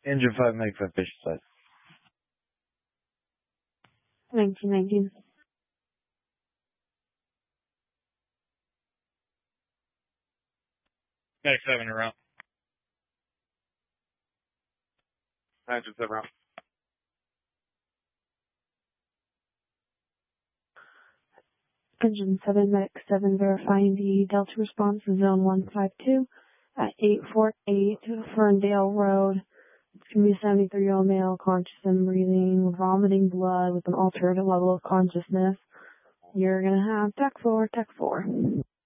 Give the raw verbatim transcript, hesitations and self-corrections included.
Engine five, make five, patient side. nineteen nineteen. Medic seven, around. Engine seven, route. Engine seven, Medic seven, verifying the Delta response to zone one five two at eight four eight Ferndale Road. It's going to be a seventy-three-year-old male, conscious and breathing, vomiting blood with an altered level of consciousness. You're going to have Tech four, Tech four.